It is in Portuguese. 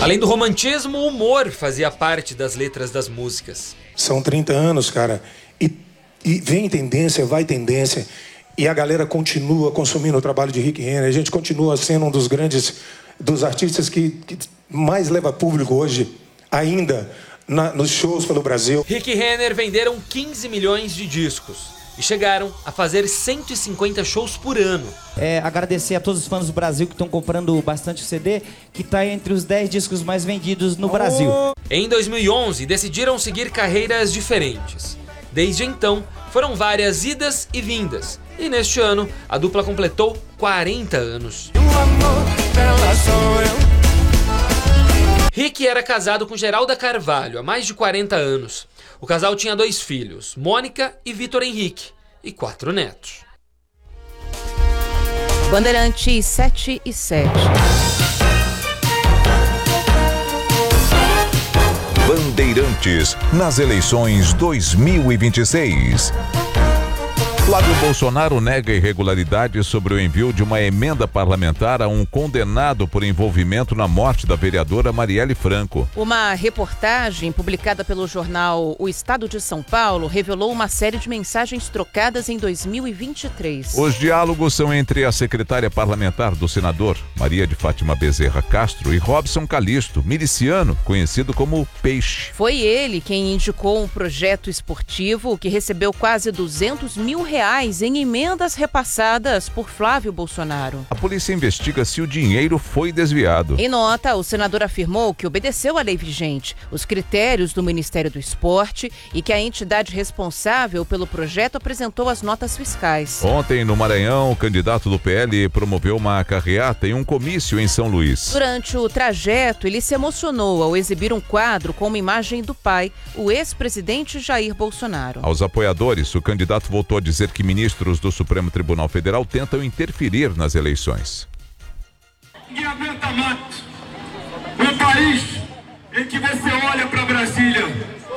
Além do romantismo, o humor fazia parte das letras das músicas. São 30 anos, cara, e vem tendência, vai tendência, e a galera continua consumindo o trabalho de Rick Renner. A gente continua sendo um dos artistas que mais leva público hoje, ainda, nos shows pelo Brasil. Rick Renner venderam 15 milhões de discos e chegaram a fazer 150 shows por ano. Agradecer a todos os fãs do Brasil que estão comprando bastante CD, que está entre os 10 discos mais vendidos no Brasil. Em 2011, decidiram seguir carreiras diferentes. Desde então, foram várias idas e vindas. E neste ano, a dupla completou 40 anos. Rick era casado com Geralda Carvalho há mais de 40 anos. O casal tinha 2 filhos, Mônica e Vitor Henrique, e 4 netos. Bandeirantes 7 e 7. Bandeirantes nas eleições 2026. Flávio Bolsonaro nega irregularidades sobre o envio de uma emenda parlamentar a um condenado por envolvimento na morte da vereadora Marielle Franco. Uma reportagem publicada pelo jornal O Estado de São Paulo revelou uma série de mensagens trocadas em 2023. Os diálogos são entre a secretária parlamentar do senador, Maria de Fátima Bezerra Castro, e Robson Calixto, miliciano, conhecido como Peixe. Foi ele quem indicou um projeto esportivo que recebeu quase R$200 mil em emendas repassadas por Flávio Bolsonaro. A polícia investiga se o dinheiro foi desviado. Em nota, o senador afirmou que obedeceu à lei vigente, os critérios do Ministério do Esporte e que a entidade responsável pelo projeto apresentou as notas fiscais. Ontem, no Maranhão, o candidato do PL promoveu uma carreata e um comício em São Luís. Durante o trajeto, ele se emocionou ao exibir um quadro com uma imagem do pai, o ex-presidente Jair Bolsonaro. Aos apoiadores, o candidato voltou a dizer que ministros do Supremo Tribunal Federal tentam interferir nas eleições. Ninguém aguenta mais um país em que você olha para Brasília